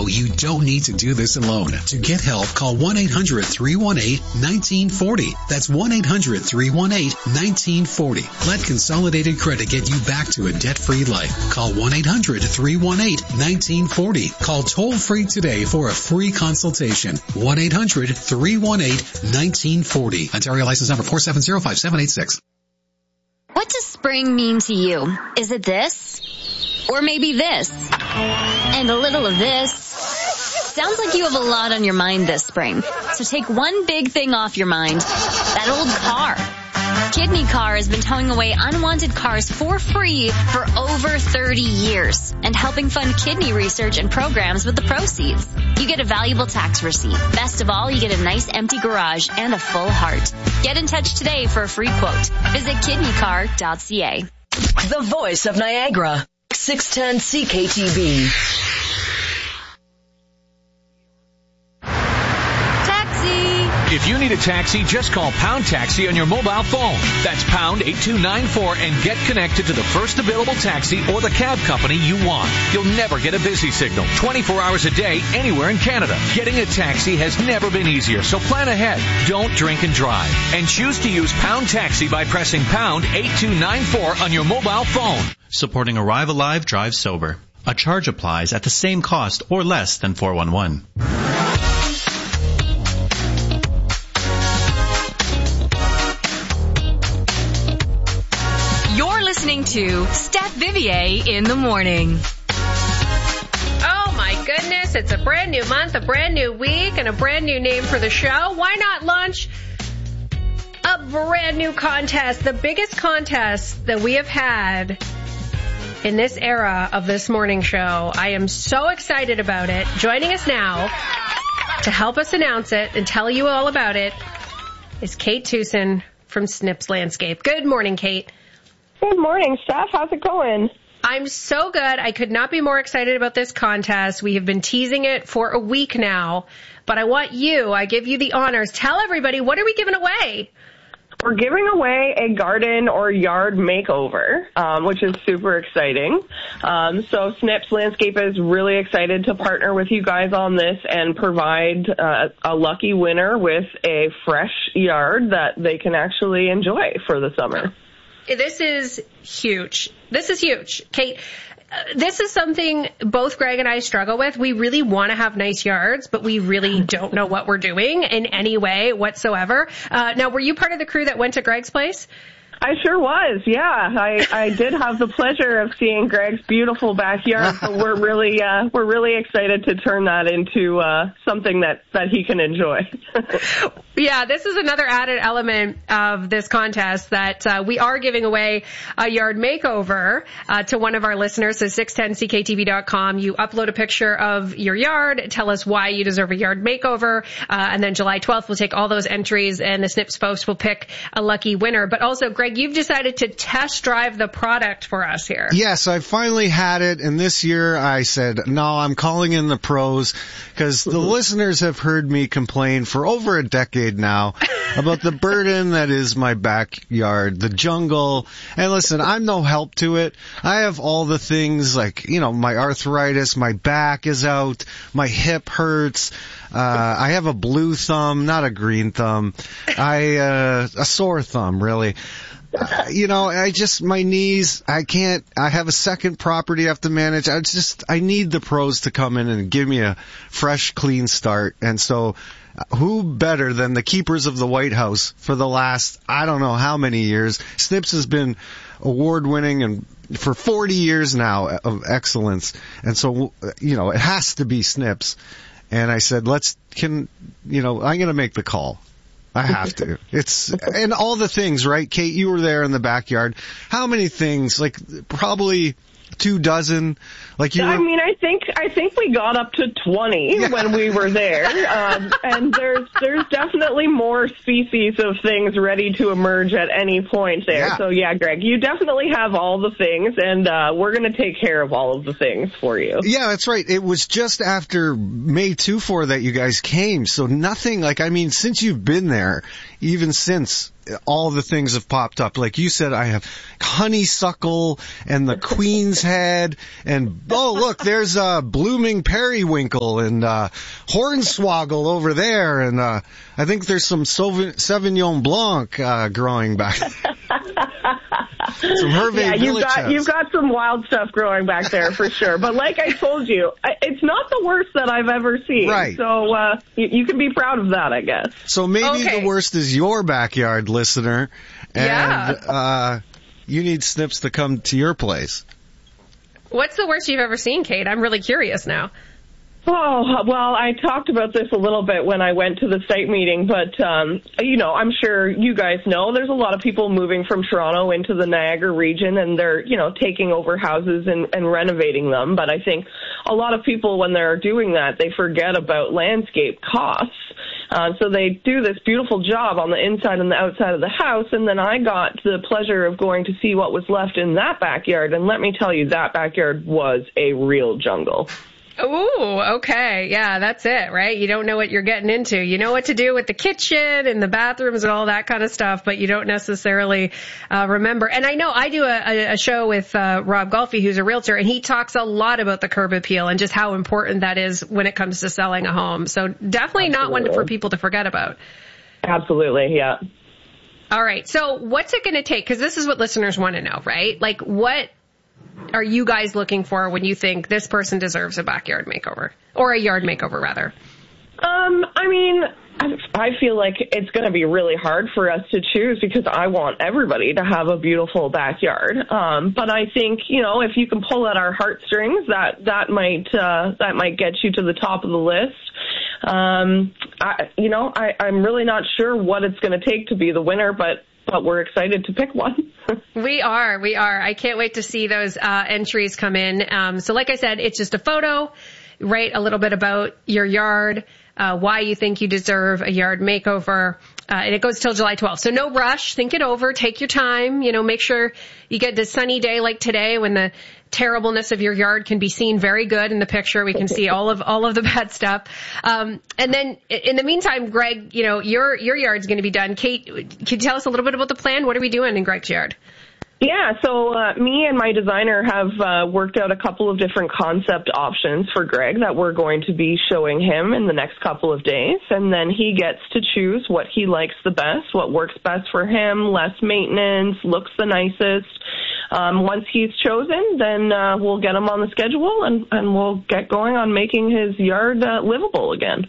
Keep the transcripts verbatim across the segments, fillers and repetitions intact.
know you don't need to do this alone. To get help, call one eight hundred three one eight one nine four zero. That's one eight hundred three one eight one nine four zero. Let Consolidated Credit get you back to a debt-free life. Call one eight hundred three one eight one nine four zero. Call toll-free today for a free consultation. one eight hundred three one eight one nine four zero. Ontario license number four seven zero five seven eight six. What does spring mean to you? Is it this? Or maybe this? And a little of this? Sounds like you have a lot on your mind this spring. So take one big thing off your mind. That old car. Kidney Car has been towing away unwanted cars for free for over thirty years and helping fund kidney research and programs with the proceeds. You get a valuable tax receipt. Best of all, you get a nice empty garage and a full heart. Get in touch today for a free quote. Visit kidney car dot c a. The voice of Niagara, six ten C K T V. If you need a taxi, just call Pound Taxi on your mobile phone. That's pound eight two nine four and get connected to the first available taxi or the cab company you want. You'll never get a busy signal twenty-four hours a day anywhere in Canada. Getting a taxi has never been easier, so plan ahead. Don't drink and drive. And choose to use Pound Taxi by pressing pound eight two nine four on your mobile phone. Supporting Arrive Alive, Drive Sober. A charge applies at the same cost or less than four one one. Listening to Steph Vivier in the morning. Oh my goodness, it's a brand new month, a brand new week, and a brand new name for the show. Why not launch a brand new contest, the biggest contest that we have had in this era of this morning show. I am so excited about it. Joining us now to help us announce it and tell you all about it is Kate Tucson from Snips Landscape. Good morning, Kate. Good morning, Steph. How's it going? I'm so good. I could not be more excited about this contest. We have been teasing it for a week now, but I want you, I give you the honors. Tell everybody, what are we giving away? We're giving away a garden or yard makeover, um, which is super exciting. Um, so Snips Landscape is really excited to partner with you guys on this and provide uh, a lucky winner with a fresh yard that they can actually enjoy for the summer. This is huge. This is huge. Kate, uh, this is something both Greg and I struggle with. We really want to have nice yards, but we really don't know what we're doing in any way whatsoever. Uh, now, were you part of the crew that went to Greg's place? I sure was, yeah. I, I did have the pleasure of seeing Greg's beautiful backyard, but we're really uh, we're really excited to turn that into uh, something that, that he can enjoy. Yeah, this is another added element of this contest that uh, we are giving away a yard makeover uh, to one of our listeners. So six ten C K T V dot com. You upload a picture of your yard, tell us why you deserve a yard makeover, uh, and then July twelfth we'll take all those entries and the Snips folks will pick a lucky winner. But also, Greg, you've decided to test drive the product for us here. Yes, I finally had it, and this year I said, no, I'm calling in the pros, because the listeners have heard me complain for over a decade now about the burden that is my backyard, the jungle. And listen, I'm no help to it. I have all the things like, you know, my arthritis, my back is out, my hip hurts. Uh, I have a blue thumb, not a green thumb. I, uh, a sore thumb, really. Uh, you know, I just, my knees, I can't, I have a second property I have to manage. I just, I need the pros to come in and give me a fresh, clean start. And so, who better than the keepers of the White House for the last, I don't know how many years. Snips has been award-winning and for forty years now of excellence. And so, you know, it has to be Snips. And I said, let's, can, you know, I'm going to make the call. I have to. It's, and all the things, right? Kate, you were there in the backyard. How many things? Like, probably two dozen? Like you were... I mean, I think, I think we got up to twenty yeah. when we were there. Um, and there's, there's definitely more species of things ready to emerge at any point there. Yeah. So yeah, Greg, you definitely have all the things, and, uh, we're gonna take care of all of the things for you. Yeah, that's right. It was just after May two four that you guys came, so nothing, like, I mean, since you've been there, even since all the things have popped up. Like you said, I have honeysuckle and the queen's head, and oh look, there's a uh, blooming periwinkle and uh, hornswoggle over there, and uh, I think there's some Sauvignon Blanc uh, growing back. Some Hervé yeah, you've Villechaize. got you've got some wild stuff growing back there for sure. But like I told you, it's not the worst that I've ever seen. Right. So uh, you, you can be proud of that, I guess. So maybe Okay. the worst is your backyard, listener, and Yeah. uh, you need Snips to come to your place. What's the worst you've ever seen, Kate? I'm really curious now. Oh, well, I talked about this a little bit when I went to the site meeting, but, um, you know, I'm sure you guys know there's a lot of people moving from Toronto into the Niagara region, and they're, you know, taking over houses and, and renovating them. But I think a lot of people, when they're doing that, they forget about landscape costs. Uh, so they do this beautiful job on the inside and the outside of the house, and then I got the pleasure of going to see what was left in that backyard, and let me tell you, that backyard was a real jungle. Ooh, okay. Yeah, that's it, right? You don't know what you're getting into. You know what to do with the kitchen and the bathrooms and all that kind of stuff, but you don't necessarily uh, remember. And I know I do a, a show with uh, Rob Golfi, who's a realtor, and he talks a lot about the curb appeal and just how important that is when it comes to selling a home. So definitely Absolutely. not one for people to forget about. Absolutely, yeah. All right. So what's it going to take? Because this is what listeners want to know, right? Like, what are you guys looking for when you think this person deserves a backyard makeover, or a yard makeover rather? Um, I mean, I feel like it's going to be really hard for us to choose because I want everybody to have a beautiful backyard. Um, but I think, you know, if you can pull at our heartstrings, that, that might, uh, that might get you to the top of the list. Um, I, you know, I, I'm really not sure what it's going to take to be the winner, but but we're excited to pick one. We are, we are. I can't wait to see those uh, entries come in. Um, so like I said, it's just a photo, write a little bit about your yard, uh, why you think you deserve a yard makeover, uh, and it goes till July twelfth. So no rush, think it over, take your time, you know, make sure you get this sunny day like today when the terribleness of your yard can be seen very good in the picture. We can see all of all of the bad stuff. Um, and then in the meantime, Greg, you know, your your yard's going to be done. Kate, can you tell us a little bit about the plan? What are we doing in Greg's yard? Yeah, so uh, me and my designer have uh, worked out a couple of different concept options for Greg that we're going to be showing him in the next couple of days. And then he gets to choose what he likes the best, what works best for him, less maintenance, looks the nicest. Um, once he's chosen, then uh, we'll get him on the schedule and, and we'll get going on making his yard uh, livable again.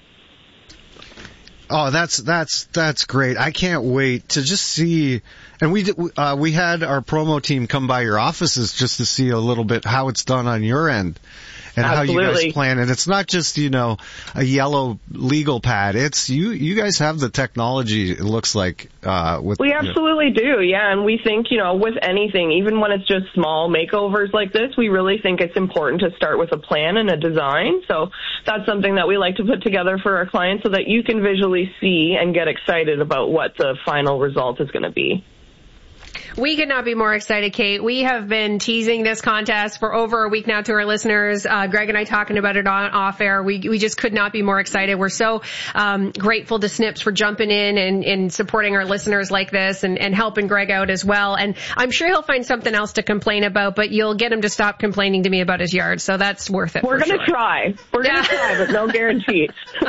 Oh, that's that's that's great! I can't wait to just see. And we uh, we had our promo team come by your offices just to see a little bit how it's done on your end and Absolutely. how you guys plan. And it's not just, you know, a yellow legal pad. It's you. You guys have the technology. It looks like uh, with we absolutely do, yeah. And we think, you know, with anything, even when it's just small makeovers like this, we really think it's important to start with a plan and a design. So that's something that we like to put together for our clients so that you can visually see and get excited about what the final result is going to be. We could not be more excited, Kate. We have been teasing this contest for over a week now to our listeners. Uh, Greg and I talking about it on off air. We we just could not be more excited. We're so um, grateful to Snips for jumping in and, and supporting our listeners like this and, and helping Greg out as well. And I'm sure he'll find something else to complain about, but you'll get him to stop complaining to me about his yard. So that's worth it. We're going to sure. try. We're going to try, but no guarantees.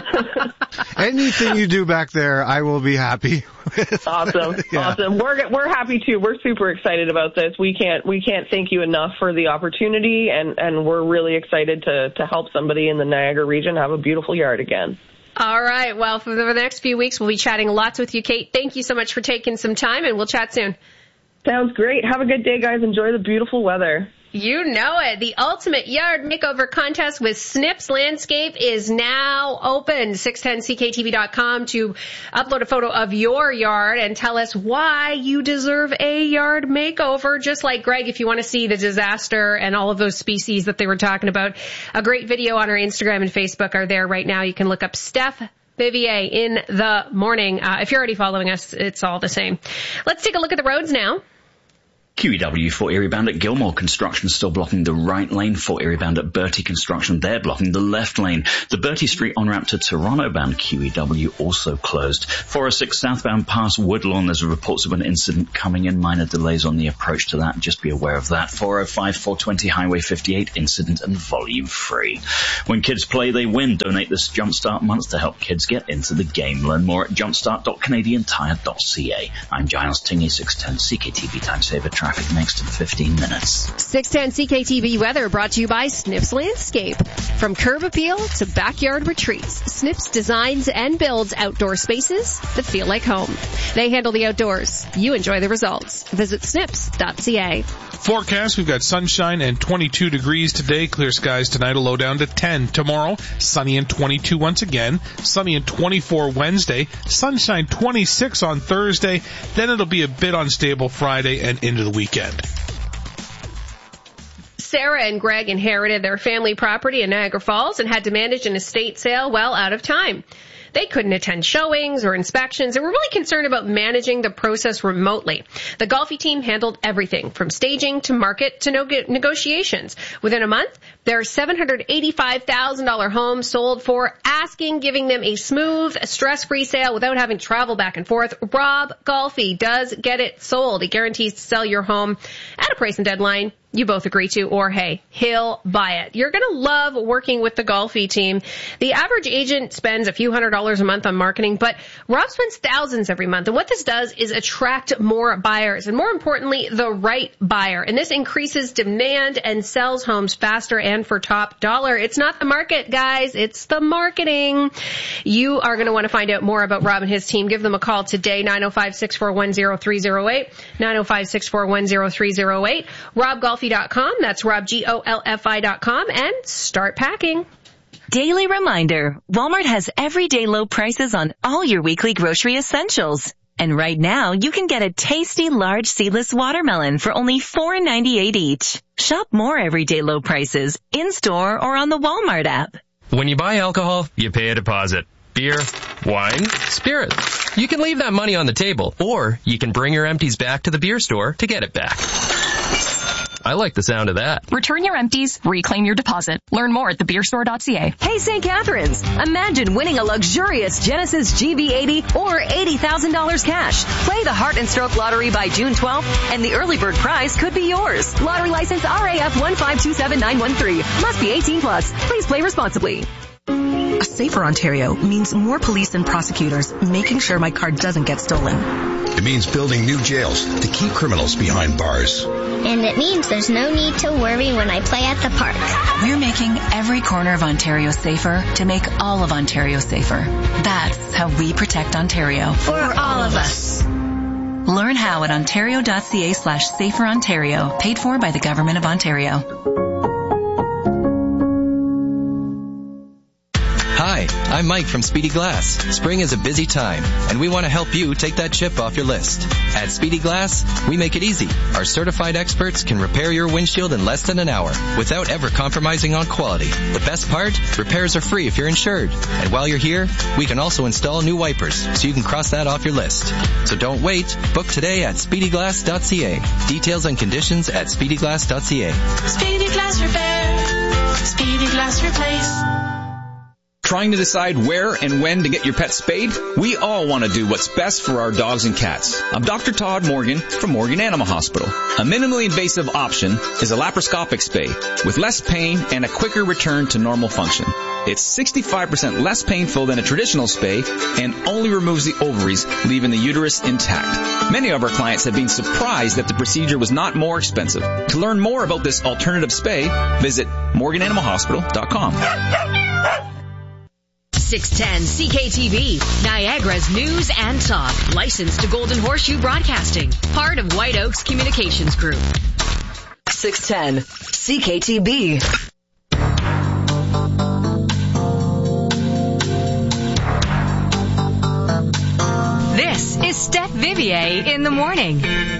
anything you do back there, I will be happy with. Awesome. Yeah. Awesome. We're we're happy too. We're super excited about this. We can't we can't thank you enough for the opportunity, and, and we're really excited to, to help somebody in the Niagara region have a beautiful yard again. All right. Well, for the next few weeks, we'll be chatting lots with you, Kate. Thank you so much for taking some time, and we'll chat soon. Sounds great. Have a good day, guys. Enjoy the beautiful weather. You know it. The Ultimate Yard Makeover Contest with Snips Landscape is now open. six ten C K T V dot com to upload a photo of your yard and tell us why you deserve a yard makeover. Just like Greg, if you want to see the disaster and all of those species that they were talking about, a great video on our Instagram and Facebook are there right now. You can look up Steph Vivier in the morning. Uh, if you're already following us, it's all the same. Let's take a look at the roads now. Q E W for Erie bound at Gilmore Construction still blocking the right lane. For Erie bound at Bertie Construction, they're blocking the left lane. The Bertie Street on-ramp to Toronto bound Q E W also closed. four oh six southbound past Woodlawn, there's reports of an incident coming in. Minor delays on the approach to that. Just be aware of that. four oh five, four twenty Highway fifty-eight, incident and volume free. When kids play, they win. Donate this Jumpstart month to help kids get into the game. Learn more at jumpstart dot canadian tire dot c a. I'm Giles Tingley, six ten C K T V Time Saver. Traffic next in fifteen minutes. six ten C K T V weather brought to you by Snips Landscape. From curb appeal to backyard retreats, Snips designs and builds outdoor spaces that feel like home. They handle the outdoors. You enjoy the results. Visit snips dot c a. Forecast, we've got sunshine and twenty-two degrees today. Clear skies tonight, a low down to ten. Tomorrow, sunny and twenty-two once again. Sunny and twenty-four Wednesday. Sunshine twenty-six on Thursday. Then it'll be a bit unstable Friday and into the weekend. Sarah and Greg inherited their family property in Niagara Falls and had to manage an estate sale well out of time. They couldn't attend showings or inspections and were really concerned about managing the process remotely. The Golfi team handled everything from staging to market to no- negotiations. Within a month, their seven hundred eighty-five thousand dollars home sold for asking, giving them a smooth, stress-free sale without having to travel back and forth. Rob Golfi does get it sold. He guarantees to sell your home at a price and deadline you both agree to, or hey, he'll buy it. You're going to love working with the Golfi team. The average agent spends a few hundred dollars a month on marketing, but Rob spends thousands every month. And what this does is attract more buyers, and more importantly, the right buyer. And this increases demand and sells homes faster and for top dollar. It's not the market, guys. It's the marketing. You are going to want to find out more about Rob and his team. Give them a call today, nine oh five, six four one, oh three oh eight, nine oh five, six four one, oh three oh eight. Rob Golfi dot com. That's Rob, G O L F I dot com, and start packing. Daily reminder, Walmart has everyday low prices on all your weekly grocery essentials. And right now, you can get a tasty large seedless watermelon for only four ninety-eight each. Shop more everyday low prices in-store or on the Walmart app. When you buy alcohol, you pay a deposit. Beer, wine, spirits. You can leave that money on the table, or you can bring your empties back to the beer store to get it back. I like the sound of that. Return your empties, reclaim your deposit. Learn more at the beer store dot c a. Hey, Saint Catharines, imagine winning a luxurious Genesis G V eighty or eighty thousand dollars cash. Play the Heart and Stroke Lottery by June twelfth, and the early bird prize could be yours. Lottery license R A F one five two seven nine one three. Must be eighteen plus. Please play responsibly. A safer Ontario means more police and prosecutors making sure my car doesn't get stolen. It means building new jails to keep criminals behind bars. And it means there's no need to worry when I play at the park. We're making every corner of Ontario safer to make all of Ontario safer. That's how we protect Ontario. For all of us. Learn how at ontario dot c a slash safer Ontario. Paid for by the Government of Ontario. Hi, I'm Mike from Speedy Glass. Spring is a busy time, and we want to help you take that chip off your list. At Speedy Glass, we make it easy. Our certified experts can repair your windshield in less than an hour without ever compromising on quality. The best part? Repairs are free if you're insured. And while you're here, we can also install new wipers, so you can cross that off your list. So don't wait. Book today at speedy glass dot c a. Details and conditions at speedy glass dot c a. Speedy Glass Repair. Speedy Glass Replace. Trying to decide where and when to get your pet spayed? We all want to do what's best for our dogs and cats. I'm Doctor Todd Morgan from Morgan Animal Hospital. A minimally invasive option is a laparoscopic spay with less pain and a quicker return to normal function. It's sixty-five percent less painful than a traditional spay and only removes the ovaries, leaving the uterus intact. Many of our clients have been surprised that the procedure was not more expensive. To learn more about this alternative spay, visit morgan animal hospital dot com. six ten C K T V, Niagara's news and talk. Licensed to Golden Horseshoe Broadcasting. Part of White Oaks Communications Group. six ten C K T V. This is Steph Vivier in the morning.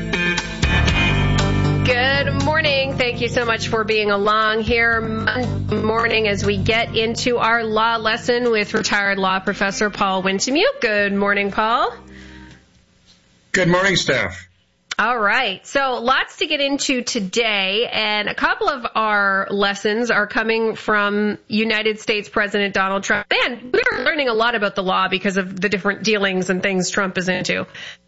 Good morning. Thank you so much for being along here Monday morning as we get into our law lesson with retired law professor Paul Wintemute. Good morning, Paul. Good morning, Steph. All right. So lots to get into today, and a couple of our lessons are coming from United States President Donald Trump. Man, we're learning a lot about the law because of the different dealings and things Trump is into.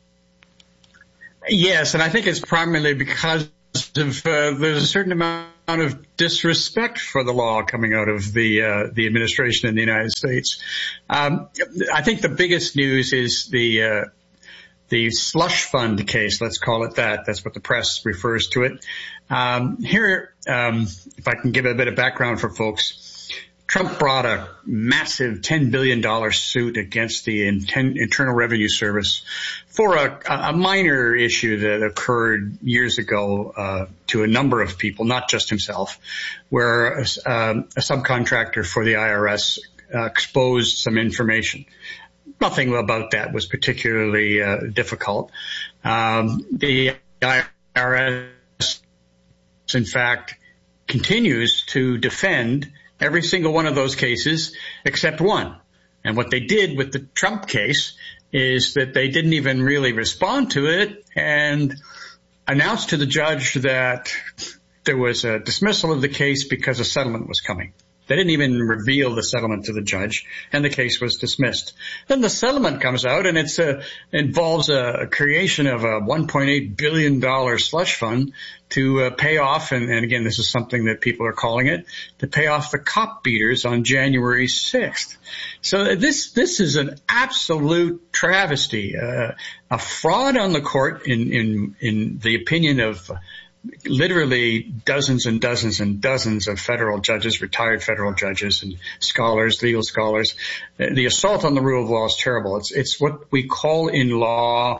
Yes, and I think it's primarily because of uh, there's a certain amount of disrespect for the law coming out of the uh, the administration in the United States. Um, I think the biggest news is the uh, the slush fund case, let's call it that. That's what the press refers to it. Um, here, um, if I can give a bit of background for folks, Trump brought a massive ten billion dollars suit against the Inten- Internal Revenue Service for a, a minor issue that occurred years ago uh, to a number of people, not just himself, where um, a subcontractor for the I R S uh, exposed some information. Nothing about that was particularly uh, difficult. Um, the I R S, in fact, continues to defend every single one of those cases except one. And what they did with the Trump case is that they didn't even really respond to it and announced to the judge that there was a dismissal of the case because a settlement was coming. They didn't even reveal the settlement to the judge, and the case was dismissed. Then the settlement comes out, and it's a, involves a, a creation of a one point eight billion dollars slush fund to uh, pay off, and, and again, this is something that people are calling it, to pay off the cop beaters on January sixth. So this this is an absolute travesty, uh, a fraud on the court in in in the opinion of literally dozens and dozens and dozens of federal judges, retired federal judges and scholars, legal scholars. The assault on the rule of law is terrible. It's, it's what we call in law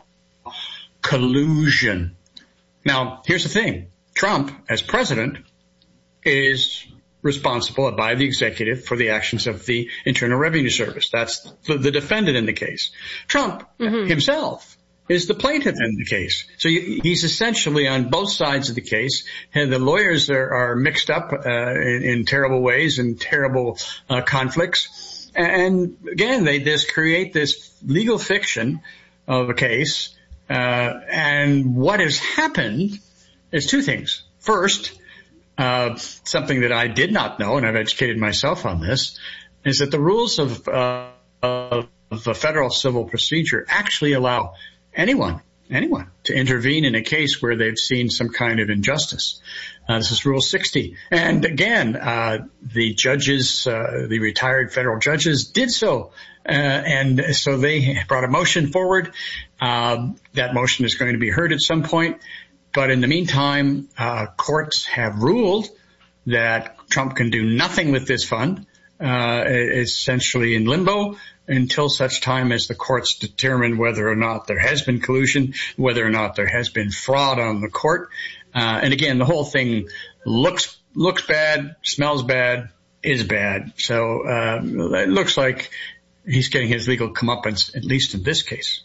collusion. Now, here's the thing. Trump, as president, is responsible by the executive for the actions of the Internal Revenue Service. That's the, the defendant in the case. Trump mm-hmm. himself is the plaintiff in the case. So he's essentially on both sides of the case, and the lawyers are, are mixed up uh, in, in terrible ways and terrible uh, conflicts. And again, they just create this legal fiction of a case. Uh, and what has happened is two things. First, uh, something that I did not know, and I've educated myself on this, is that the rules of, uh, of the federal civil procedure actually allow anyone, anyone to intervene in a case where they've seen some kind of injustice. Uh, this is Rule sixty. And again, uh, the judges, uh, the retired federal judges did so. Uh, and so they brought a motion forward. Um, that motion is going to be heard at some point. But in the meantime, uh, courts have ruled that Trump can do nothing with this fund, uh, essentially in limbo, until such time as the courts determine whether or not there has been collusion, whether or not there has been fraud on the court. Uh, and again, the whole thing looks looks bad, smells bad, is bad. So uh, it looks like he's getting his legal comeuppance, at least in this case.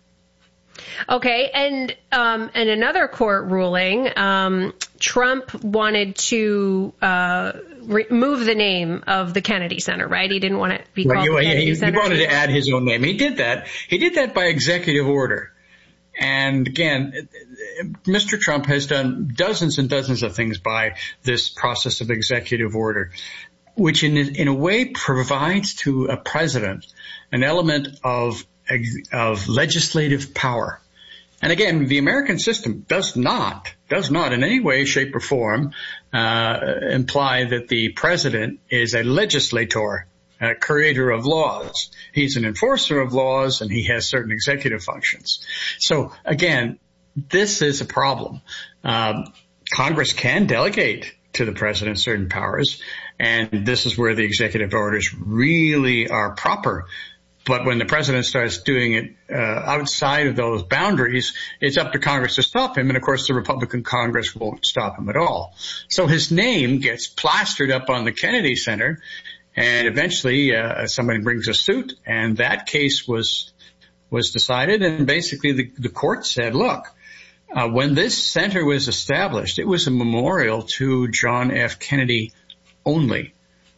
Okay, and um, and another court ruling, um, Trump wanted to uh, remove the name of the Kennedy Center, right? He didn't want it to be called well, the he, Kennedy he, Center. He wanted to add his own name. He did that. He did that by executive order. And again, Mister Trump has done dozens and dozens of things by this process of executive order, which in in a way provides to a president an element of of legislative power. And again, the American system does not, does not in any way, shape, or form uh, imply that the president is a legislator, a creator of laws. He's an enforcer of laws, and he has certain executive functions. So again, this is a problem. Um, Congress can delegate to the president certain powers, and this is where the executive orders really are proper. But when the president starts doing it uh, outside of those boundaries, it's up to Congress to stop him. And, of course, the Republican Congress won't stop him at all. So his name gets plastered up on the Kennedy Center, and eventually uh, somebody brings a suit, and that case was was decided. And basically the, the court said, look, uh, when this center was established, it was a memorial to John F. Kennedy only.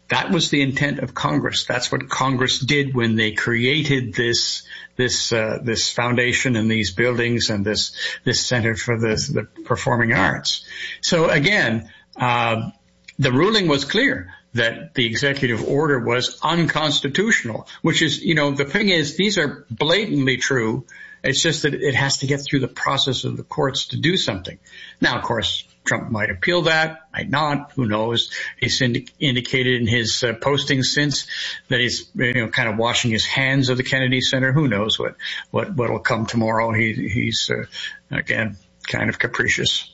That was the intent of Congress. That's what Congress did when they created this this uh, this foundation and these buildings and this this center for the, the performing arts. So again, uh, the ruling was clear that the executive order was unconstitutional, which is, you know, the thing is, these are blatantly true. It's just that it has to get through the process of the courts to do something. Now, of course, Trump might appeal that, might not, who knows. He's indi- indicated in his uh, postings since that he's, you know, kind of washing his hands of the Kennedy Center. Who knows what, what, what'll come tomorrow. He, he's, uh, again, kind of capricious.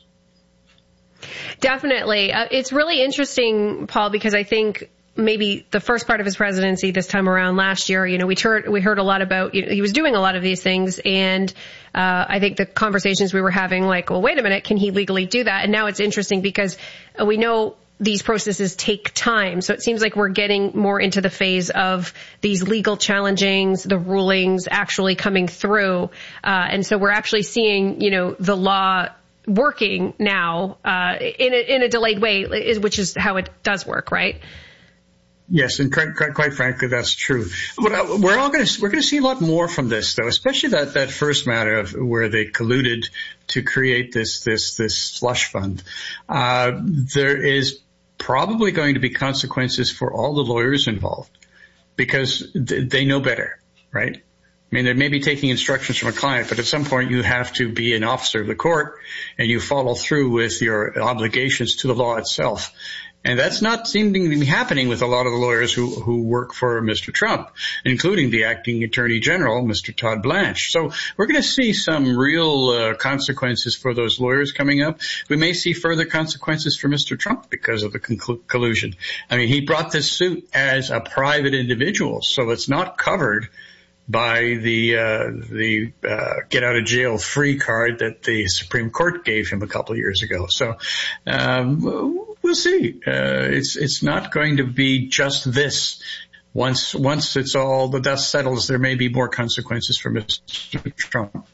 Definitely. Uh, it's really interesting, Paul, because I think maybe the first part of his presidency this time around last year, you know, we heard, we heard a lot about, you know, he was doing a lot of these things. And, uh, I think the conversations we were having, like, well, wait a minute, can he legally do that? And now it's interesting because we know these processes take time. So it seems like we're getting more into the phase of these legal challengings, the rulings actually coming through. Uh, and so we're actually seeing, you know, the law working now, uh, in a, in a delayed way, which is how it does work, right? Yes, and quite, quite, quite frankly, that's true. But we're all going to we're going to see a lot more from this, though, especially that, that first matter of where they colluded to create this this this slush fund. Uh, there is probably going to be consequences for all the lawyers involved because th- they know better, right? I mean, they may be taking instructions from a client, but at some point you have to be an officer of the court and you follow through with your obligations to the law itself. And that's not seeming to be happening with a lot of the lawyers who, who work for Mister Trump, including the acting attorney general, Mister Todd Blanche. So we're going to see some real uh, consequences for those lawyers coming up. We may see further consequences for Mister Trump because of the conclu- collusion. I mean, he brought this suit as a private individual, so it's not covered by the uh, the uh, get out of jail free card that the Supreme Court gave him a couple of years ago. So um, we'll see. Uh, it's it's not going to be just this. Once once it's all the dust settles, there may be more consequences for Mister Trump.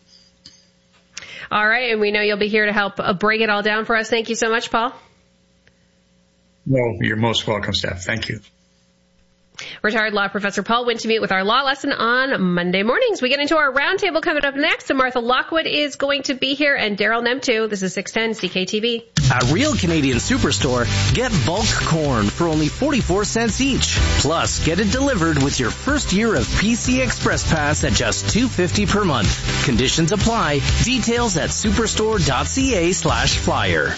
All right, and we know you'll be here to help uh, break it all down for us. Thank you so much, Paul. Well, you're most welcome, Steph. Thank you. Retired law professor Paul Wintemute with our law lesson on Monday mornings. We get into our roundtable coming up next, and Martha Lockwood is going to be here, and Daryl Nem too. This is six ten C K T V. At Real Canadian Superstore, get bulk corn for only forty-four cents each. Plus, get it delivered with your first year of P C Express Pass at just two dollars and fifty cents per month. Conditions apply. Details at superstore.ca slash flyer.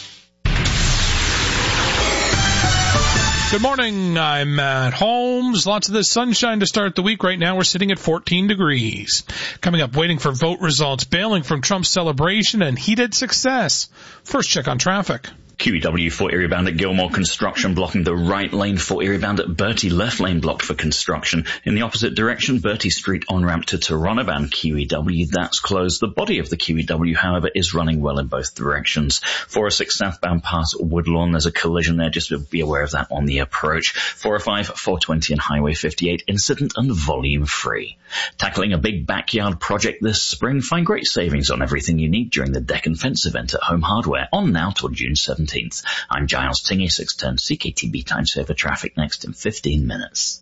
Good morning. I'm Matt Holmes. Lots of the sunshine to start the week. Right now we're sitting at fourteen degrees. Coming up, waiting for vote results, bailing from Trump's celebration and heated success. First check on traffic. Q E W for area bound at Gilmore Construction blocking the right lane for area bound at Bertie, left lane blocked for construction. In the opposite direction, Bertie Street on ramp to Toronto bound Q E W, that's closed. The body of the Q E W, however, is running well in both directions. four oh six southbound past Woodlawn, there's a collision there, just be aware of that on the approach. four oh five, four twenty and Highway fifty-eight, incident and volume free. Tackling a big backyard project this spring, find great savings on everything you need during the Deck and Fence event at Home Hardware, on now till June seventeenth. I'm Giles Tingey, six ten C K T B time saver traffic next in fifteen minutes.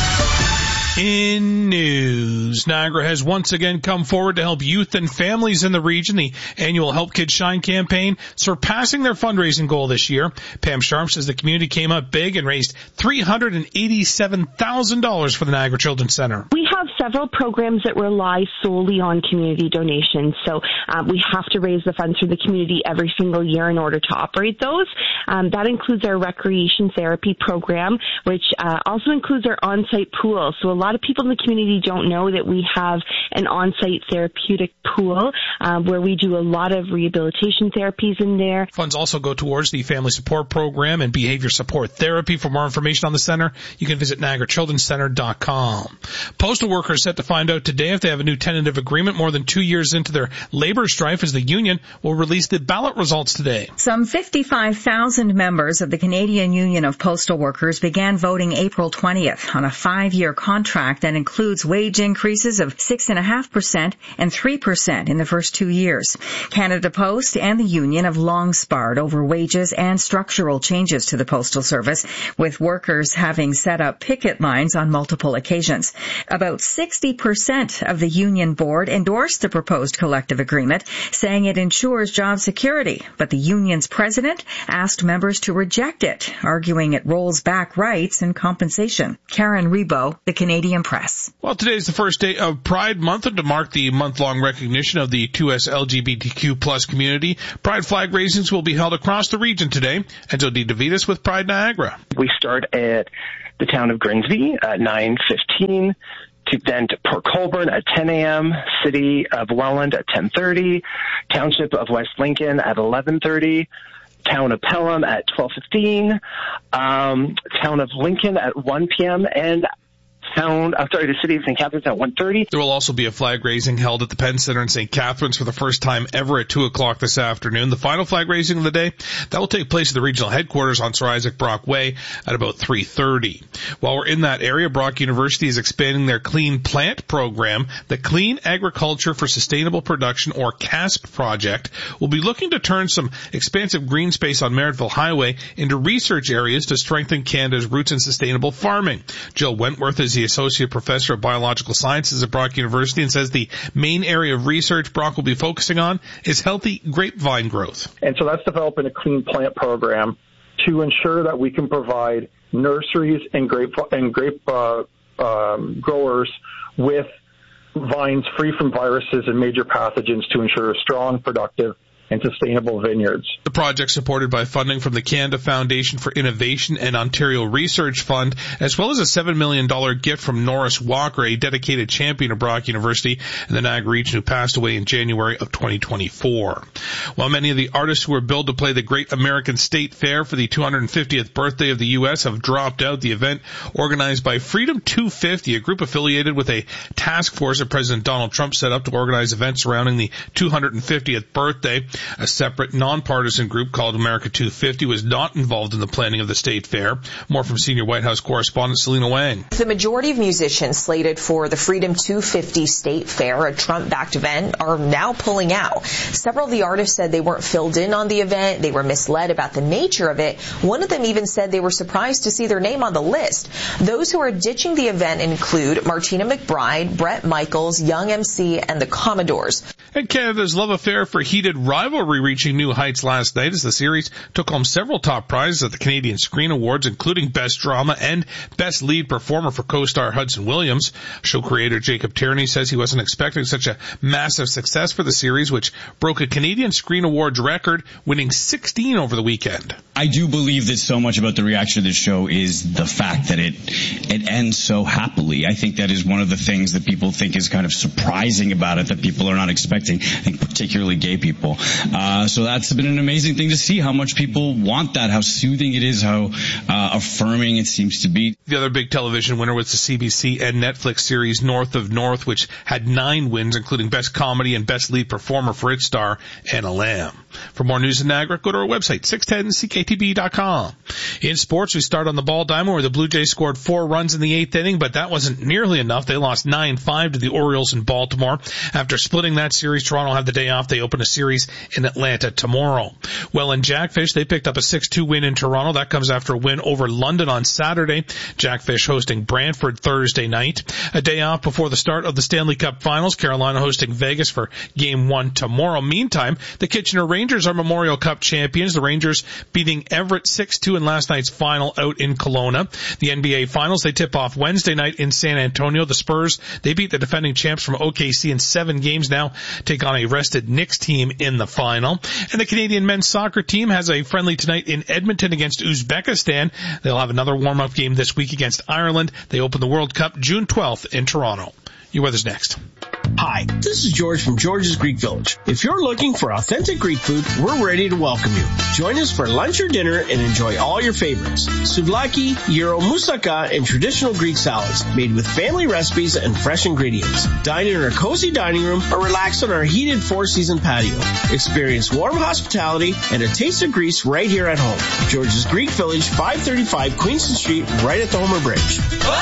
In news, Niagara has once again come forward to help youth and families in the region. The annual Help Kids Shine campaign surpassing their fundraising goal this year. Pam Sharp says the community came up big and raised three hundred eighty-seven thousand dollars for the Niagara Children's Center. We have several programs that rely solely on community donations, so uh, we have to raise the funds for the community every single year in order to operate those. Um, that includes our recreation therapy program, which uh, also includes our on-site pool. So a lot A lot of people in the community don't know that we have an on-site therapeutic pool um, where we do a lot of rehabilitation therapies in there. Funds also go towards the Family Support Program and Behavior Support Therapy. For more information on the center, you can visit niagara children's center dot com. Postal workers are set to find out today if they have a new tentative agreement more than two years into their labor strife, as the union will release the ballot results today. Some fifty-five thousand members of the Canadian Union of Postal Workers began voting April twentieth on a five-year contract that includes wage increases of six point five percent and three percent in the first two years. Canada Post and the union have long sparred over wages and structural changes to the Postal Service, with workers having set up picket lines on multiple occasions. About sixty percent of the union board endorsed the proposed collective agreement, saying it ensures job security, but the union's president asked members to reject it, arguing it rolls back rights and compensation. Karen Rebo, The Canadian Press. Well, today is the first day of Pride Month, and to mark the month-long recognition of the two S L G B T Q plus community, Pride flag raisings will be held across the region today. Enzo D. DeVitas with Pride Niagara. We start at the town of Grimsby at nine fifteen, to then to Port Colborne at ten a.m., City of Welland at ten thirty, Township of West Lincoln at eleven thirty, Town of Pelham at twelve fifteen, um, Town of Lincoln at one p.m., and Town, I'm sorry, the City of Saint Catharines at one thirty. There will also be a flag raising held at the Penn Center in Saint Catharines for the first time ever at two o'clock this afternoon. The final flag raising of the day, that will take place at the regional headquarters on Sir Isaac Brock Way at about three thirty. While we're in that area, Brock University is expanding their Clean Plant program. The Clean Agriculture for Sustainable Production, or CASP project, will be looking to turn some expansive green space on Merrittville Highway into research areas to strengthen Canada's roots in sustainable farming. Jill Wentworth is the Associate Professor of Biological Sciences at Brock University and says the main area of research Brock will be focusing on is healthy grapevine growth. And so that's developing a clean plant program to ensure that we can provide nurseries and grape and grape uh, um, growers with vines free from viruses and major pathogens to ensure strong, productive, and sustainable vineyards. The project, supported by funding from the Canada Foundation for Innovation and Ontario Research Fund, as well as a seven million dollars gift from Norris Walker, a dedicated champion of Brock University and the Niagara region who passed away in January of twenty twenty-four. While many of the artists who were billed to play the Great American State Fair for the two hundred fiftieth birthday of the U S have dropped out, the event organized by Freedom two fifty, a group affiliated with a task force that President Donald Trump set up to organize events surrounding the two hundred fiftieth birthday. A separate nonpartisan group called America two fifty was not involved in the planning of the state fair. More from senior White House correspondent Selena Wang. The majority of musicians slated for the Freedom two fifty State Fair, a Trump-backed event, are now pulling out. Several of the artists said they weren't filled in on the event. They were misled about the nature of it. One of them even said they were surprised to see their name on the list. Those who are ditching the event include Martina McBride, Bret Michaels, Young M C, and the Commodores. And Canada's love affair for heated rivalry reaching new heights last night as the series took home several top prizes at the Canadian Screen Awards, including Best Drama and Best Lead Performer for co-star Hudson Williams. Show creator Jacob Tierney says he wasn't expecting such a massive success for the series, which broke a Canadian Screen Awards record, winning sixteen over the weekend. I do believe that so much about the reaction to this show is the fact that it it ends so happily. I think that is one of the things that people think is kind of surprising about it, that people are not expecting. I think particularly gay people. Uh, so that's been an amazing thing to see how much people want that, how soothing it is, how uh, affirming it seems to be. The other big television winner was the C B C and Netflix series North of North, which had nine wins, including Best Comedy and Best Lead Performer for its star, Anna Lamb. For more news in Niagara, go to our website, six ten C K T B dot com. In sports, we start on the ball diamond where the Blue Jays scored four runs in the eighth inning, but that wasn't nearly enough. They lost nine five to the Orioles in Baltimore. After splitting that series, Toronto had the day off. They open a series in Atlanta tomorrow. Well, in Jackfish, they picked up a six two win in Toronto. That comes after a win over London on Saturday. Jackfish hosting Brantford Thursday night. A day off before the start of the Stanley Cup Finals. Carolina hosting Vegas for Game one tomorrow. Meantime, the Kitchener Rangers are Memorial Cup champions. The Rangers beating Everett six two in last night's final out in Kelowna. The N B A Finals, they tip off Wednesday night in San Antonio. The Spurs, they beat the defending champs from O K C in seven games now, take on a rested Knicks team in the final. And the Canadian men's soccer team has a friendly tonight in Edmonton against Uzbekistan. They'll have another warm-up game this week against Ireland. They open the World Cup June twelfth in Toronto. Your weather's next. Hi, this is George from George's Greek Village. If you're looking for authentic Greek food, we're ready to welcome you. Join us for lunch or dinner and enjoy all your favorites. Souvlaki, gyro, moussaka, and traditional Greek salads made with family recipes and fresh ingredients. Dine in our cozy dining room or relax on our heated four-season patio. Experience warm hospitality and a taste of Greece right here at home. George's Greek Village, five thirty-five Queenston Street, right at the Homer Bridge.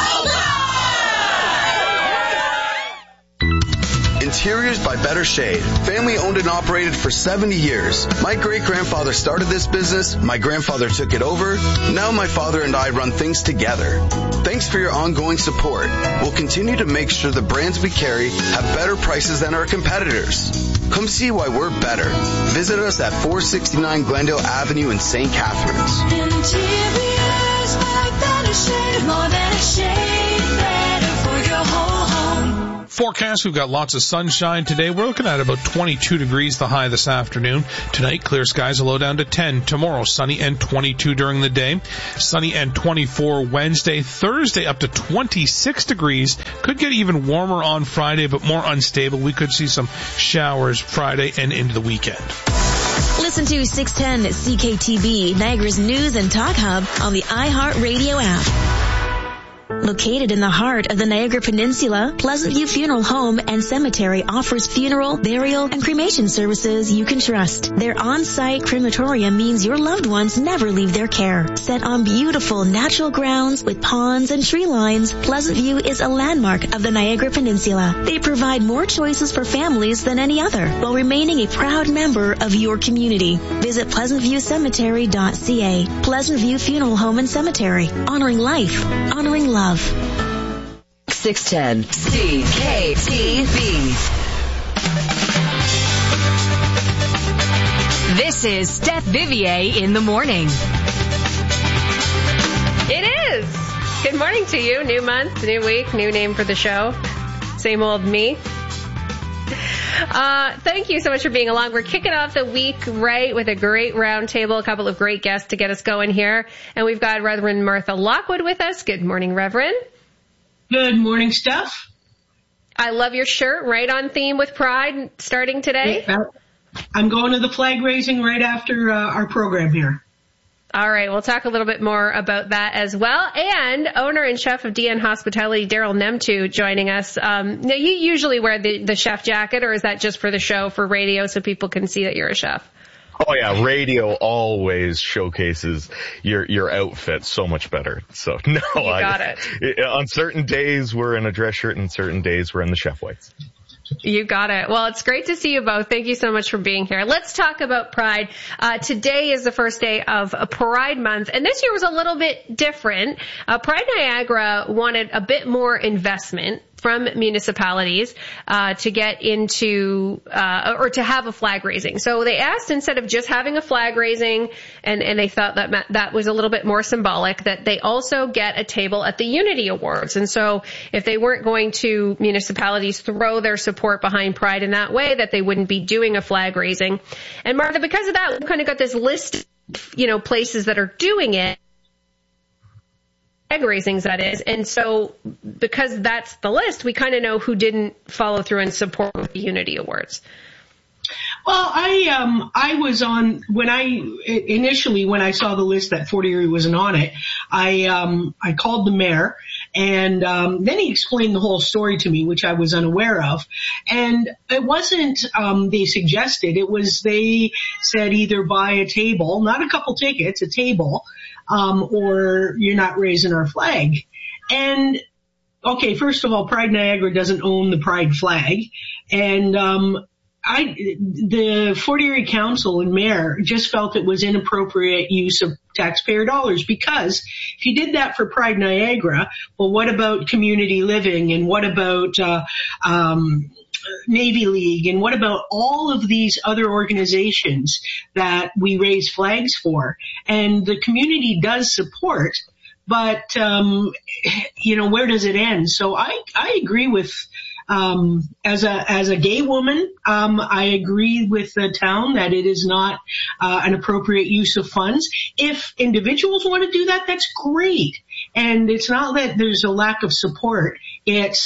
Interiors by Better Shade. Family owned and operated for seventy years. My great-grandfather started this business. My grandfather took it over. Now my father and I run things together. Thanks for your ongoing support. We'll continue to make sure the brands we carry have better prices than our competitors. Come see why we're better. Visit us at four sixty-nine Glendale Avenue in Saint Catharines. Interiors by Better Shade. More than a shade. Better for your whole home. Forecast, we've got lots of sunshine today. We're looking at about twenty-two degrees, the high this afternoon. Tonight, clear skies, a low down to ten. Tomorrow, sunny and twenty-two during the day. Sunny and twenty-four Wednesday. Thursday, up to twenty-six degrees. Could get even warmer on Friday, but more unstable. We could see some showers Friday and into the weekend. Listen to six ten C K T B, Niagara's news and talk hub on the iHeartRadio app. Located in the heart of the Niagara Peninsula, Pleasant View Funeral Home and Cemetery offers funeral, burial, and cremation services you can trust. Their on-site crematorium means your loved ones never leave their care. Set on beautiful natural grounds with ponds and tree lines, Pleasant View is a landmark of the Niagara Peninsula. They provide more choices for families than any other, while remaining a proud member of your community. Visit pleasant view cemetery dot c a. Pleasant View Funeral Home and Cemetery. Honoring life. Honoring love. six ten C K T B. This is Steph Vivier in the morning. It is. Good morning to you. New month, new week, new name for the show. Same old me. Uh, thank you so much for being along. We're kicking off the week right with a great round table, a couple of great guests to get us going here. And we've got Reverend Martha Lockwood with us. Good morning, Reverend. Good morning, Steph. I love your shirt, right on theme with Pride, starting today. I'm going to the flag raising right after uh, our program here. All right, we'll talk a little bit more about that as well. And owner and chef of D N Hospitality, Daryl Nemtu, joining us. Um, now, you usually wear the, the chef jacket, or is that just for the show, for radio, so people can see that you're a chef? Oh yeah, radio always showcases your your outfit so much better. So no, you got I, it. On certain days we're in a dress shirt, and certain days we're in the chef whites. You got it. Well, it's great to see you both. Thank you so much for being here. Let's talk about Pride. Uh, today is the first day of a Pride Month, and this year was a little bit different. Uh, Pride Niagara wanted a bit more investment from municipalities uh, to get into uh, or to have a flag raising. So they asked, instead of just having a flag raising, and, and they thought that that was a little bit more symbolic, that they also get a table at the Unity Awards. And so if they weren't going to, municipalities throw their support behind Pride in that way, that they wouldn't be doing a flag raising. And Martha, because of that, we kind of got this list of, you know, places that are doing it. Flag raisings, that is. And so because that's the list, we kind of know who didn't follow through and support with the Unity Awards. Well, I um I was on when I initially when I saw the list that Fort Erie wasn't on it, I um I called the mayor, and um then he explained the whole story to me, which I was unaware of. And it wasn't um they suggested, it was they said either buy a table, not a couple tickets, a table, um or you're not raising our flag. And okay, first of all, Pride Niagara doesn't own the Pride flag, and um I, the Fort Erie Council and Mayor just felt it was inappropriate use of taxpayer dollars, because if you did that for Pride Niagara, well, what about community living, and what about uh, um, Navy League, and what about all of these other organizations that we raise flags for? And the community does support, but um, you know, where does it end? So I I agree with. Um, as a, as a gay woman, um, I agree with the town that it is not, uh, an appropriate use of funds. If individuals want to do that, that's great. And it's not that there's a lack of support. It's,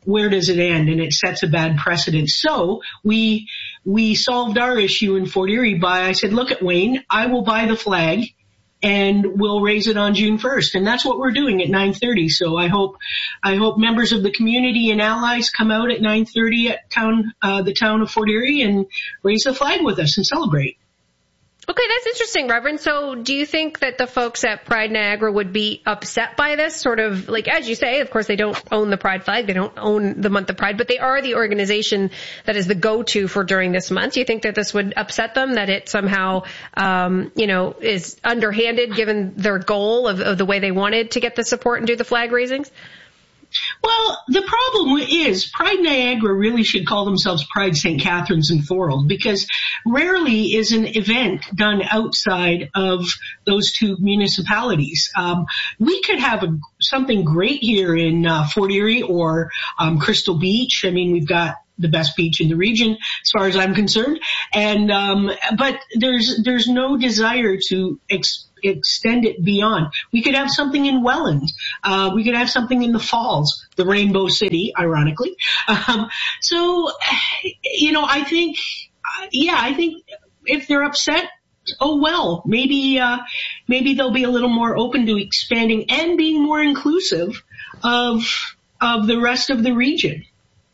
where does it end? And it sets a bad precedent. So we, we solved our issue in Fort Erie by, I said, look at Wayne, I will buy the flag and we'll raise it on June first. And that's what we're doing at nine thirty. So I hope, I hope members of the community and allies come out at nine thirty at town, uh, the town of Fort Erie and raise the flag with us and celebrate. Okay, that's interesting, Reverend. So do you think that the folks at Pride Niagara would be upset by this? Sort of like, as you say, of course, they don't own the Pride flag. They don't own the month of Pride, but they are the organization that is the go-to for during this month. Do you think that this would upset them, that it somehow, um, you know, is underhanded given their goal of, of the way they wanted to get the support and do the flag raisings? Well, the problem is Pride Niagara really should call themselves Pride Saint Catharines and Thorold, because rarely is an event done outside of those two municipalities. Um, we could have a, something great here in uh, Fort Erie or um, Crystal Beach. I mean, we've got the best beach in the region as far as I'm concerned. And, um, but there's, there's no desire to ex- extend it beyond. We could have something in Welland. Uh, we could have something in the Falls, the Rainbow City, ironically. Um, so, you know, I think, uh, yeah, I think if they're upset, oh well, maybe, uh, maybe they'll be a little more open to expanding and being more inclusive of, of the rest of the region.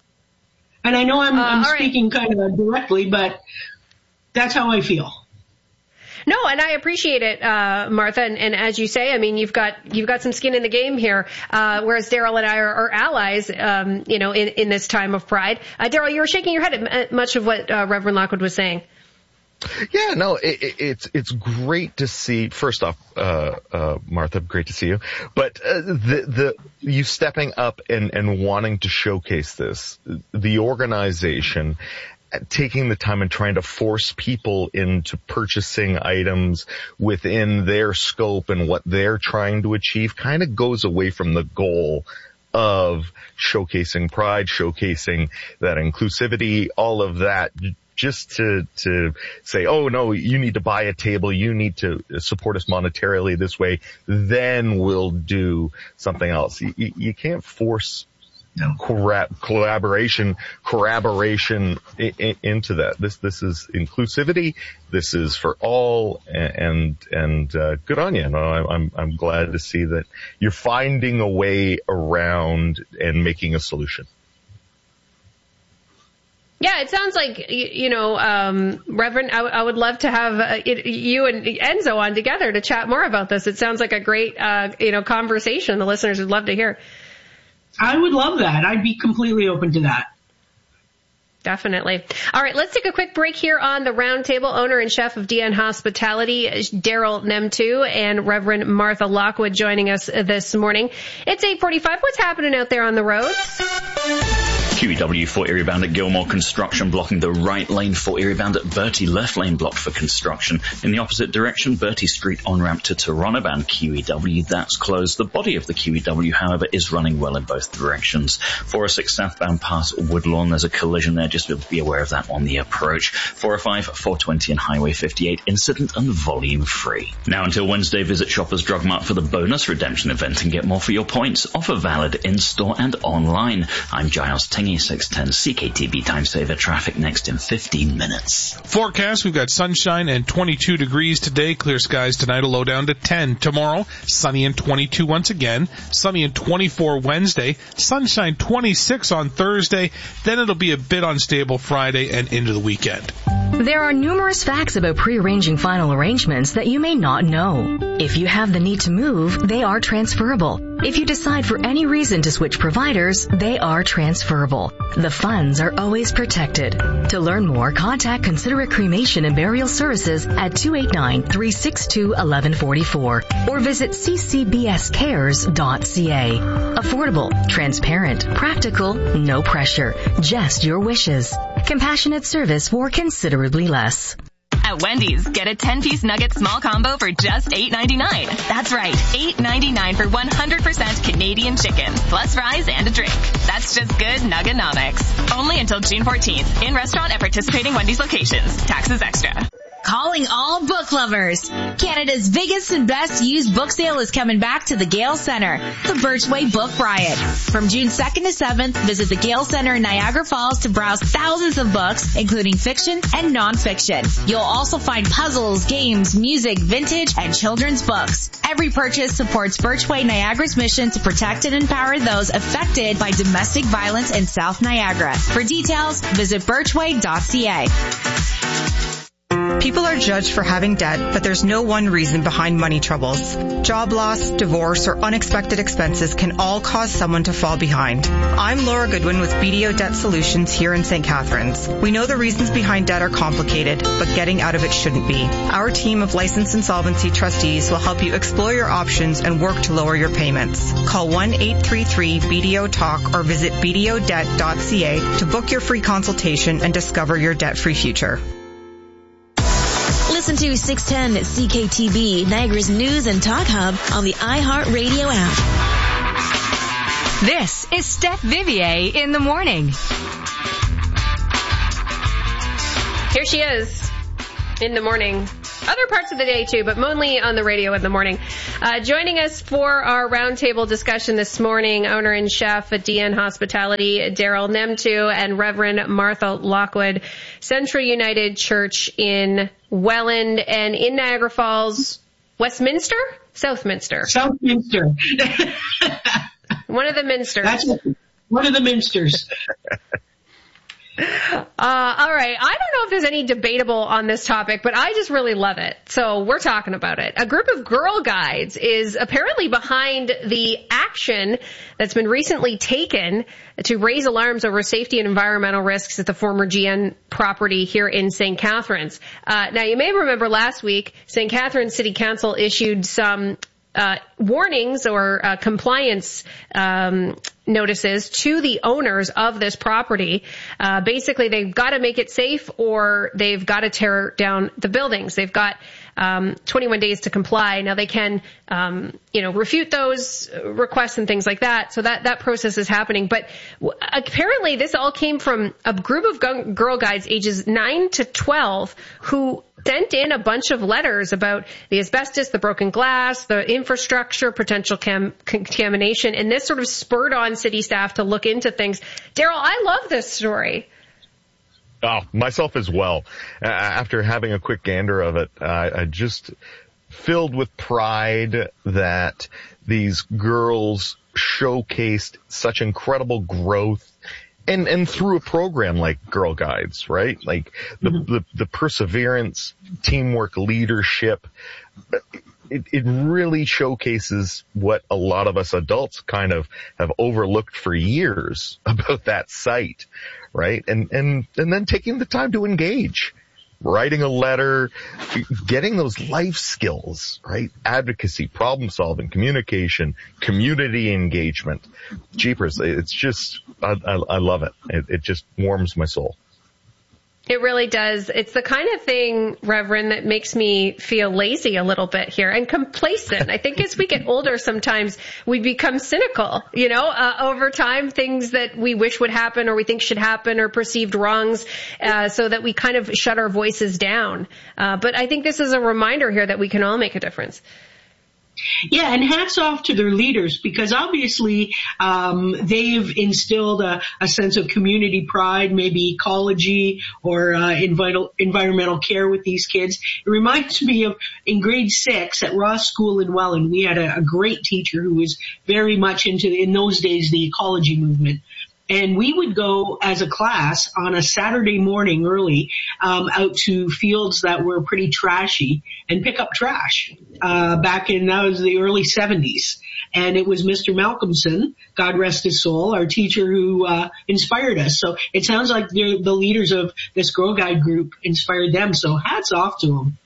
And I know I'm, uh, I'm speaking right. kind of directly, but that's how I feel. No, and I appreciate it, uh, Martha. And, and as you say, I mean, you've got you've got some skin in the game here, uh, whereas Daryl and I are, are allies, um, you know, in, in this time of Pride. Uh, Daryl, you were shaking your head at much of what uh, Reverend Lockwood was saying. Yeah, no, it, it, it's it's great to see. First off, uh, uh, Martha, great to see you. But uh, the the you stepping up and and wanting to showcase this, the organization taking the time and trying to force people into purchasing items within their scope and what they're trying to achieve kind of goes away from the goal of showcasing pride, showcasing that inclusivity, all of that. Just to, to say, oh no, you need to buy a table, you need to support us monetarily this way, then we'll do something else. You, you can't force no. corra- collaboration, corroboration I- I- into that. This, this is inclusivity. This is for all, and, and, uh, good on you. No, I'm, I'm glad to see that you're finding a way around and making a solution. Yeah, it sounds like, you know, um, Reverend, I, w- I would love to have uh, it, you and Enzo on together to chat more about this. It sounds like a great, uh, you know, conversation the listeners would love to hear. I would love that. I'd be completely open to that. Definitely. All right, let's take a quick break here on the Roundtable. Owner and chef of D N Hospitality, Daryl Nemtu, and Reverend Martha Lockwood joining us this morning. It's eight forty-five. What's happening out there on the roads? Q E W Fort Erie bound at Gilmore construction blocking the right lane. Fort Erie bound at Bertie left lane blocked for construction. In the opposite direction, Bertie Street on ramp to Toronto bound Q E W, that's closed. The body of the Q E W, however, is running well in both directions. four oh six southbound past Woodlawn, there's a collision there, just be aware of that on the approach. four oh five, four twenty and Highway fifty-eight, incident and volume free. Now until Wednesday, visit Shoppers Drug Mart for the bonus redemption event and get more for your points. Offer valid in-store and online. I'm Giles Ting. six ten C K T B time saver. Traffic next in fifteen minutes. Forecast, we've got sunshine and twenty-two degrees today. Clear skies tonight, a low down to ten. Tomorrow, sunny and twenty-two once again. Sunny and twenty-four Wednesday. Sunshine twenty-six on Thursday. Then it'll be a bit unstable Friday and into the weekend. There are numerous facts about pre-arranging final arrangements that you may not know. If you have the need to move, they are transferable. If you decide for any reason to switch providers, they are transferable. The funds are always protected. To learn more, contact Considerate Cremation and Burial Services at two eight nine, three six two, one one four four or visit c c b s cares dot c a. Affordable, transparent, practical, no pressure, just your wishes. Compassionate service for considerably less. At Wendy's, get a ten-piece nugget small combo for just eight ninety-nine. That's right, eight ninety-nine for one hundred percent Canadian chicken, plus fries and a drink. That's just good Nuggenomics. Only until June fourteenth. In restaurant at participating Wendy's locations. Taxes extra. Calling all book lovers. Canada's biggest and best used book sale is coming back to the Gale Centre, the Birchway Book Riot. From June second to seventh, visit the Gale Centre in Niagara Falls to browse thousands of books, including fiction and non-fiction. You'll also find puzzles, games, music, vintage, and children's books. Every purchase supports Birchway Niagara's mission to protect and empower those affected by domestic violence in South Niagara. For details, visit birchway dot c a. People are judged for having debt, but there's no one reason behind money troubles. Job loss, divorce, or unexpected expenses can all cause someone to fall behind. I'm Laura Goodwin with B D O Debt Solutions here in Saint Catharines. We know the reasons behind debt are complicated, but getting out of it shouldn't be. Our team of licensed insolvency trustees will help you explore your options and work to lower your payments. Call one eight three three B D O talk or visit b d o debt dot c a to book your free consultation and discover your debt-free future. Listen to six ten C K T B, Niagara's News and Talk Hub on the iHeartRadio app. This is Steph Vivier in the morning. Here she is in the morning. Other parts of the day too, but mainly on the radio in the morning. Uh, joining us for our roundtable discussion this morning, owner and chef at D N Hospitality, Daryl Nemtu, and Reverend Martha Lockwood, Central United Church in Welland and in Niagara Falls, Westminster? Southminster. Southminster. One of the minsters. That's one of the minsters. Uh, all right. I don't know if there's any debatable on this topic, but I just really love it. So we're talking about it. A group of Girl Guides is apparently behind the action that's been recently taken to raise alarms over safety and environmental risks at the former G N property here in Saint Catharines. Uh, now you may remember last week, Saint Catharines City Council issued some Uh, warnings or uh, compliance um, notices to the owners of this property. Uh, basically, they've got to make it safe or they've got to tear down the buildings. They've got um, twenty-one days to comply. Now, they can, um, you know, refute those requests and things like that. So that, that process is happening. But w- apparently, this all came from a group of gu- Girl Guides ages nine to twelve who sent in a bunch of letters about the asbestos, the broken glass, the infrastructure, potential cam- contamination, and this sort of spurred on city staff to look into things. Daryl, I love this story. Oh, myself as well. Uh, after having a quick gander of it, uh, I just filled with pride that these girls showcased such incredible growth. And, and through a program like Girl Guides, right? Like the, mm-hmm. the, the perseverance, teamwork, leadership, it, it really showcases what a lot of us adults kind of have overlooked for years about that site, right? And, and, and then taking the time to engage. Writing a letter, getting those life skills, right? Advocacy, problem solving, communication, community engagement. Jeepers, it's just, I, I, I love it. it. It just warms my soul. It really does. It's the kind of thing, Reverend, that makes me feel lazy a little bit here and complacent. I think as we get older, sometimes we become cynical, you know, uh, over time, things that we wish would happen or we think should happen or perceived wrongs, uh, so that we kind of shut our voices down. Uh, but I think this is a reminder here that we can all make a difference. Yeah, and hats off to their leaders because obviously um, they've instilled a, a sense of community pride, maybe ecology or uh, environmental, environmental care with these kids. It reminds me of in grade six at Ross School in Welland, we had a, a great teacher who was very much into, in those days, the ecology movement. And we would go as a class on a Saturday morning early um, out to fields that were pretty trashy and pick up trash. Uh, back in, that was the early seventies. And it was Mister Malcolmson, God rest his soul, our teacher who uh, inspired us. So it sounds like the leaders of this Girl Guide group inspired them. So hats off to them.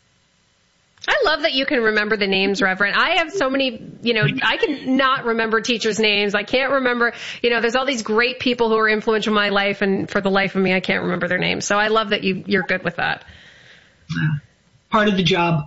I love that you can remember the names, Reverend. I have so many, you know, I can not remember teachers' names. I can't remember, you know, there's all these great people who are influential in my life, and for the life of me, I can't remember their names. So I love that you, you're good with that. Part of the job.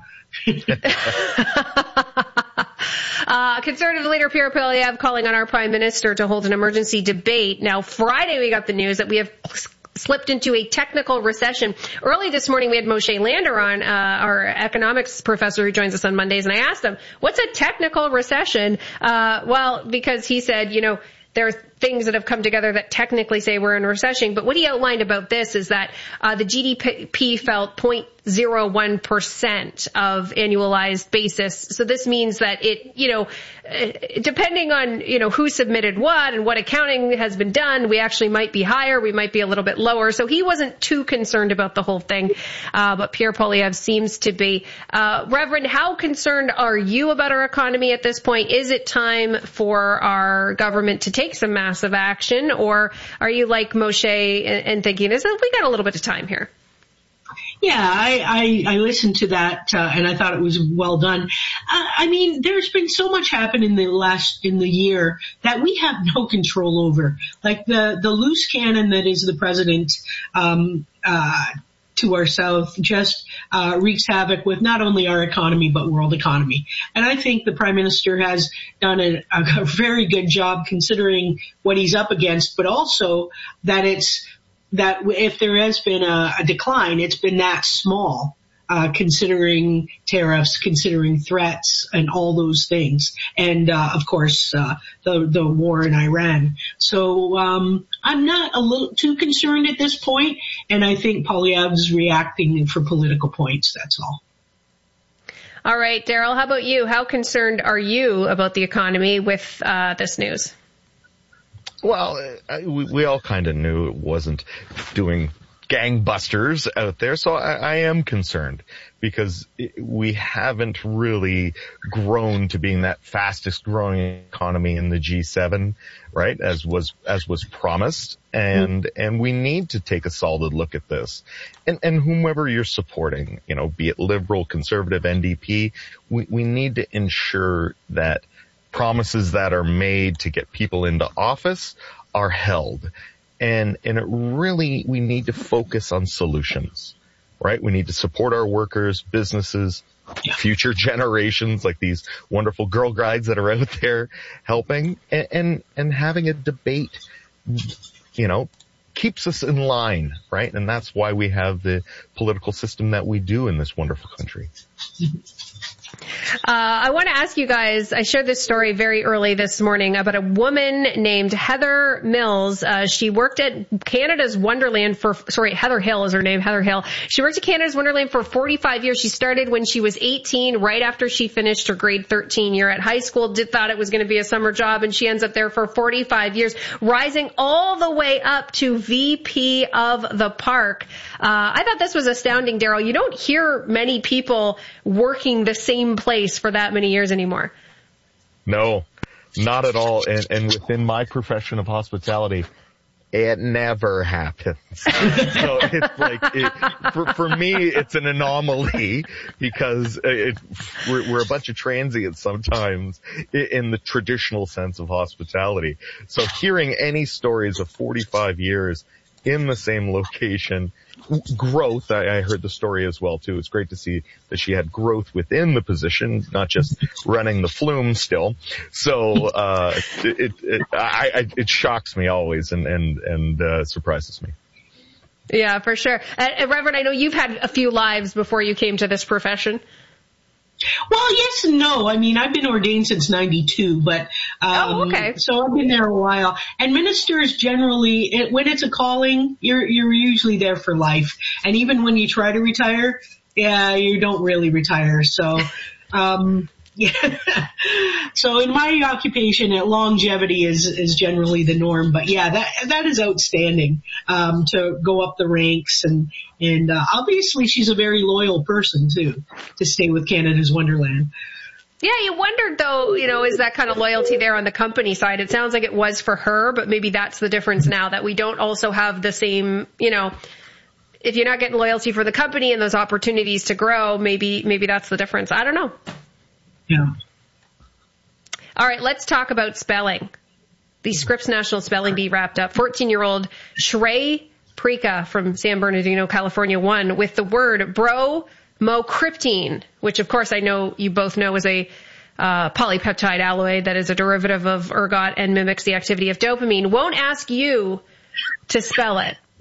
uh, Conservative leader Pierre Poilievre calling on our Prime Minister to hold an emergency debate. Now, Friday we got the news that we have slipped into a technical recession. Early this morning, we had Moshe Lander on, uh, our economics professor who joins us on Mondays, and I asked him, what's a technical recession? Uh, well, because he said, you know, there are things that have come together that technically say we're in a recession. But what he outlined about this is that uh, the G D P fell zero point zero one percent of annualized basis. So this means that it, you know, depending on, you know, who submitted what and what accounting has been done, we actually might be higher, we might be a little bit lower. So he wasn't too concerned about the whole thing, uh, but Pierre Poilievre seems to be. Uh, Reverend, how concerned are you about our economy at this point? Is it time for our government to take some massive action, or are you like Moshe and, and thinking, is it, we got a little bit of time here? Yeah, I, I, I listened to that, uh, and I thought it was well done. Uh, I mean, there's been so much happen in the last, in the year that we have no control over. Like the, the loose cannon that is the president, um, uh, to our south just, uh, wreaks havoc with not only our economy, but world economy. And I think the Prime Minister has done a, a very good job considering what he's up against, but also that it's, that if there has been a, a decline, it's been that small, uh, considering tariffs, considering threats and all those things. And, uh, of course, uh, the, the war in Iran. So, um, I'm not a little too concerned at this point, and I think Poilievre's reacting for political points, that's all. All right, Daryl, how about you? How concerned are you about the economy with, uh, this news? Well, I, we, we all kind of knew it wasn't doing gangbusters out there, so I, I am concerned because it, we haven't really grown to being that fastest growing economy in the G seven, right? As was as was promised, and mm-hmm. and we need to take a solid look at this. And and whomever you're supporting, you know, be it Liberal, Conservative, N D P, we we need to ensure that promises that are made to get people into office are held. And, and it really, we need to focus on solutions, right? We need to support our workers, businesses, future generations, like these wonderful Girl Guides that are out there helping, and, and, and having a debate, you know, keeps us in line, right? And that's why we have the political system that we do in this wonderful country. Uh, I want to ask you guys, I shared this story very early this morning about a woman named Heather Mills. Uh, she worked at Canada's Wonderland for, sorry, Heather Hill is her name, Heather Hill. She worked at Canada's Wonderland for forty-five years. She started when she was eighteen, right after she finished her grade thirteen year at high school, did thought it was going to be a summer job, and she ends up there for forty-five years, rising all the way up to V P of the park. Uh, I thought this was astounding, Daryl. You don't hear many people working the same place for that many years anymore. No, not at all. And, and within my profession of hospitality, it never happens. So it's like, it, for, for me, it's an anomaly because it, we're, we're a bunch of transients sometimes in the traditional sense of hospitality. So hearing any stories of forty-five years in the same location, growth, I, I heard the story as well too. It's great to see that she had growth within the position, not just running the flume still. So, uh, it, it, it, I, I, it shocks me always and, and, and, uh, surprises me. Yeah, for sure. Uh, Reverend, I know you've had a few lives before you came to this profession. Well, yes and no. I mean, I've been ordained since ninety-two, but, um, oh, okay. so I've been there a while. And ministers generally, it, when it's a calling, you're, you're usually there for life. And even when you try to retire, yeah, you don't really retire. So, um, yeah. So in my occupation, longevity is, is generally the norm. But yeah, that, that is outstanding, um, to go up the ranks. And, and, uh, obviously she's a very loyal person too, to stay with Canada's Wonderland. Yeah, you wondered though, you know, is that kind of loyalty there on the company side? It sounds like it was for her, but maybe that's the difference now, that we don't also have the same, you know, if you're not getting loyalty for the company and those opportunities to grow, maybe, maybe that's the difference. I don't know. Yeah. All right, let's talk about spelling. The Scripps National Spelling Bee wrapped up. fourteen-year-old Shrey Prika from San Bernardino, California, won with the word bromocriptine, which of course I know you both know is a uh, polypeptide alloy that is a derivative of ergot and mimics the activity of dopamine. Won't ask you to spell it.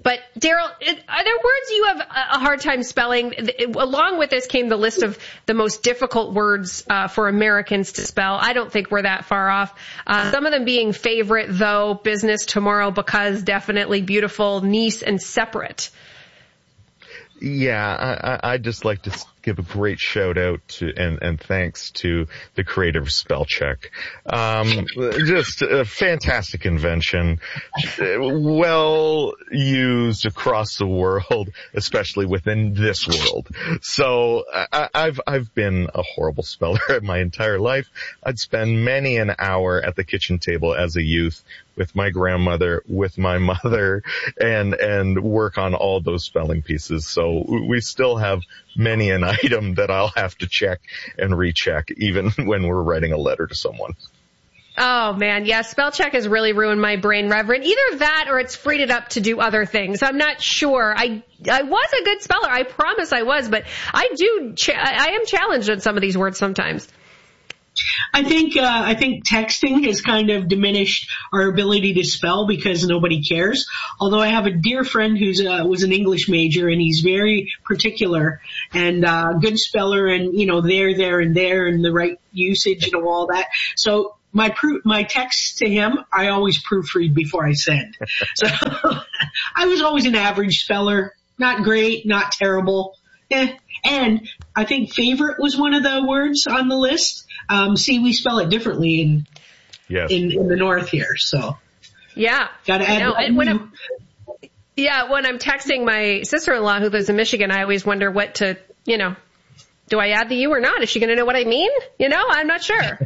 But Daryl, are there words you have a hard time spelling? Along with this came the list of the most difficult words uh, for Americans to spell. I don't think we're that far off. Uh, some of them being favorite, though, business, tomorrow, because, definitely, beautiful, niece, and separate. Yeah, I, I'd just like to give a great shout out to and, and thanks to the creator of spell check. Um, just a fantastic invention, well used across the world, especially within this world. So I, I've I've been a horrible speller my entire life. I'd spend many an hour at the kitchen table as a youth with my grandmother, with my mother, and and work on all those spelling pieces. So we still have many an item that I'll have to check and recheck, even when we're writing a letter to someone. Oh, man, yeah, spell check has really ruined my brain, Reverend. Either that or it's freed it up to do other things. I'm not sure. I I was a good speller. I promise I was, but I do, ch- I am challenged on some of these words sometimes. I think uh, I think texting has kind of diminished our ability to spell because nobody cares. Although I have a dear friend who's uh, was an English major, and he's very particular and uh, good speller, and you know there, there, and there, and the right usage and all that. So my pro- my texts to him, I always proofread before I send. So I was always an average speller, not great, not terrible. Eh. And I think favorite was one of the words on the list. Um, see, we spell it differently in, yes. in, in the north here, so. Yeah. Gotta add. And when I'm, yeah, when I'm texting my sister-in-law who lives in Michigan, I always wonder what to, you know, do I add the U or not? Is she going to know what I mean? You know, I'm not sure.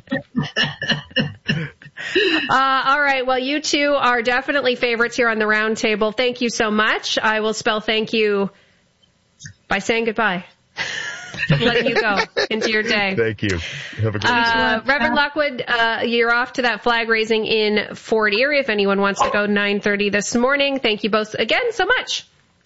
Uh, all right. Well, you two are definitely favorites here on the round table. Thank you so much. I will spell thank you by saying goodbye. Letting you go into your day. Thank you. Have a great uh, day. Reverend Lockwood, uh, you're off to that flag raising in Fort Erie if anyone wants to go nine thirty this morning. Thank you both again so much.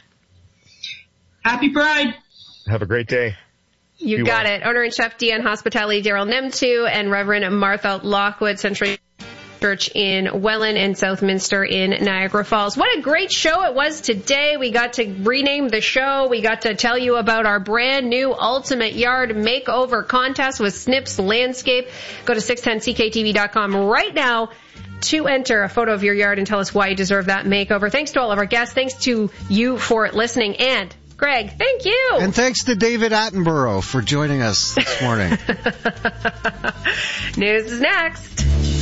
Happy Pride. Have a great day. You Be got well. it. Owner and Chef D N Hospitality, Daryl Nemtu, and Reverend Martha Lockwood, Century Church in Welland and Southminster in Niagara Falls. What a great show it was today. We got to rename the show. We got to tell you about our brand new Ultimate Yard Makeover contest with Snips Landscape. Go to six ten C K T V dot com right now to enter a photo of your yard and tell us why you deserve that makeover. Thanks to all of our guests. Thanks to you for listening. And Greg, thank you. And thanks to David Attenborough for joining us this morning. News is next.